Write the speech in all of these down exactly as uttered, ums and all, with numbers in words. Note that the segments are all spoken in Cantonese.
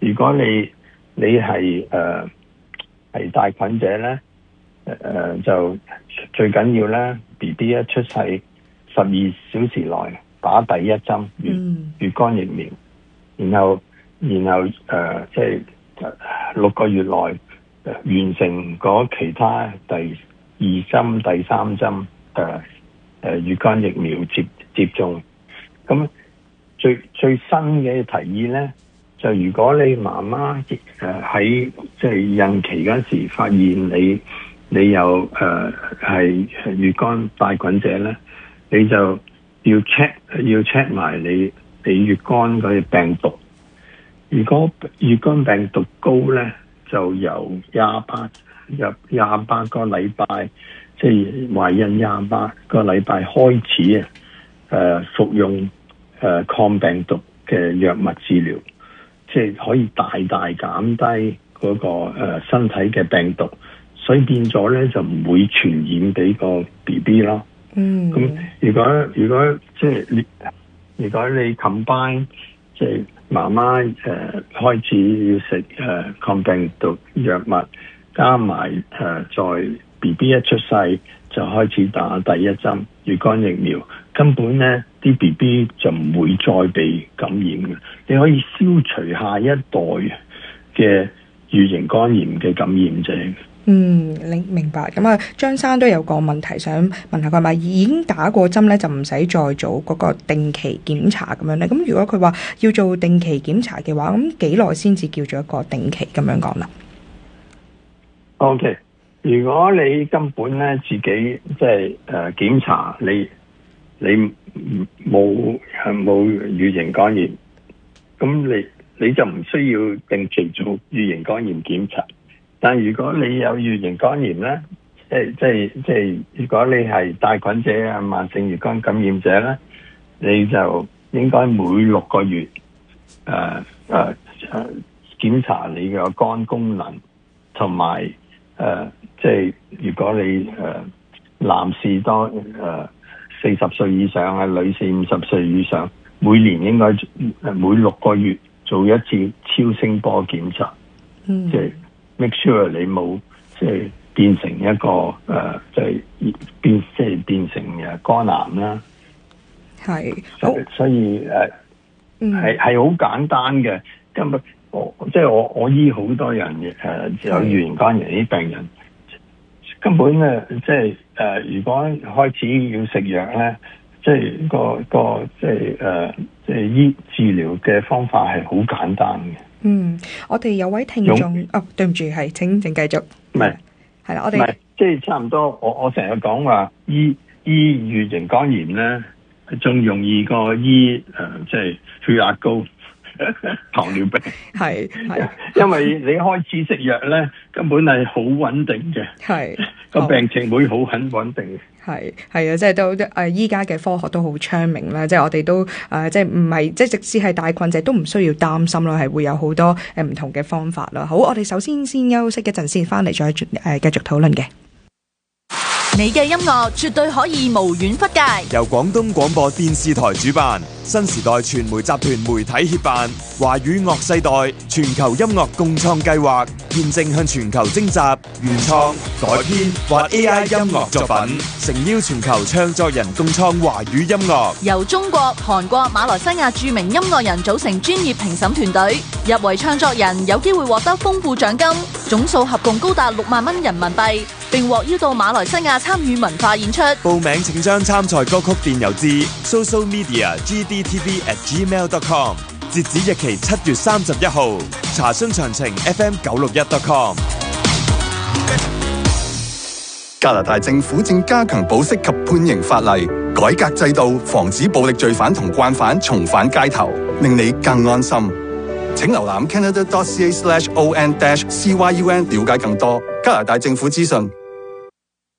如果你你係誒係帶菌者咧，誒、呃、就最緊要咧 B B 一出世十二小時內打第一針乙乙肝疫苗，然後然後誒、呃、即係六個月內完成嗰其他第二針、第三針誒誒乙肝疫苗接接種。咁最最新嘅提議咧，就如果你媽媽誒喺即係孕期嗰時發現你你有誒係乙肝帶菌者咧，你就要 check 要 check 埋你你乙肝嗰啲病毒。如果乙肝病毒高咧，就由廿八入廿八個禮拜，即係懷孕廿八個禮拜開始啊，誒、呃、服用誒、呃、抗病毒嘅藥物治療，即係可以大大減低嗰、那個、呃、身體嘅病毒，所以變咗咧就唔會傳染俾個 B B 咯。嗯，咁如果如果即係你如果你 combine 即係媽媽誒、呃、開始要食誒、呃、抗病毒藥物，加埋誒、呃、再 B B 一出世就開始打第一針乙肝疫苗，根本咧啲 B B 就唔會再被感染嘅。你可以消除下一代嘅乙型肝炎嘅感染者。 嗯，明明白。咁啊，張生都有個問題想問下佢，係咪已經打過針咧，就唔使再做嗰個定期檢查咁樣咧？咁如果佢話要做定期檢查嘅話，咁幾耐先至叫做一個定期咁樣講啦 ？OK， 如果你根本咧自己即係誒檢查你你冇冇乙型肝炎，咁你你就唔需要定期做乙型肝炎檢查。但如果你有乙型肝炎咧，即係即係即係，如果你係帶菌者啊、慢性乙肝感染者咧，你就應該每六個月誒誒誒檢查你嘅肝功能，同埋誒即係如果你誒、呃、男士多誒四十歲以上啊，女士五十歲以上，每年應該每六個月做一次超聲波檢查，嗯，即係。make sure 你冇即係變成一個誒，即、呃、係變即係變成誒肝癌啦。係，所以所以誒，係係好簡單嘅。根本我即係我我醫好多人嘅誒、呃，有乙型肝炎啲病人，根本咧即係誒、呃，如果開始要食藥咧，即係個個即係誒，即係醫治療嘅方法係好簡單嘅。 嗯，我哋有位聽眾，哦，對唔住，係請請繼續。 唔係， 係啦，我哋即係差唔多。我我成日講話醫醫乙型肝炎咧，仲容易過醫誒，即係血壓高、糖尿病。係係，因為你開始食藥咧，根本係好穩定嘅。係個病情會好很穩定嘅。 係係啊，即係都誒，依家嘅科學都好昌明啦，即係我哋都誒、呃，即係唔係即係，即使係帶菌者都唔需要擔心咯，係會有好多誒唔同嘅方法啦。好，我哋首先先休息一陣先，翻嚟再誒繼、呃、續討論嘅。 你嘅音樂絕對可以無遠弗屆， 由廣東廣播電視台主辦，新時代傳媒集團媒體協辦，華語樂世代全球音樂共創計劃，現正向全球徵集原創、改編或 A I 音樂作品，誠邀全球唱作人共創華語音樂。 由中國、韓國、馬來西亞著名音樂人組成專業評審團隊，入圍唱作人有機會獲得豐富獎金，總數合共高達六萬蚊人民幣，並獲邀到馬來西亞參與文化演出。 報名請將參賽歌曲電郵至 social media g d t v at gmail dot com， 截止日期七月三十一號。查詢詳情 f m 九六一 dot com。 加拿大政府正加強保釋及判刑法例，改革制度，防止暴力罪犯同慣犯重返街頭，令你更安心。請瀏覽 canada dot c a slash o n dash c y u n 了解更多加拿大政府資訊。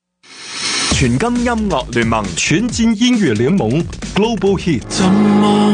全金音樂聯盟， 全金音樂聯盟 Global Hit。